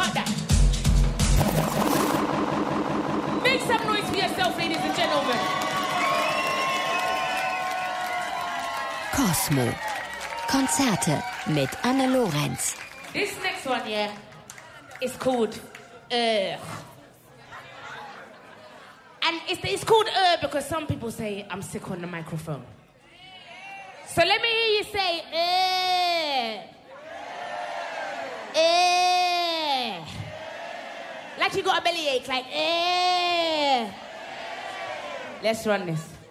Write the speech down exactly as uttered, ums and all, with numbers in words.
Cut that. Make some noise for yourself, ladies and gentlemen. Cosmo. Konzerte mit Anne Lorenz. This next one, yeah, is called Uh. And it's, it's called Uh because some people say I'm sick on the microphone. So let me hear you say Uh. Uh. Like you got a bellyache, like Uh. Let's run this.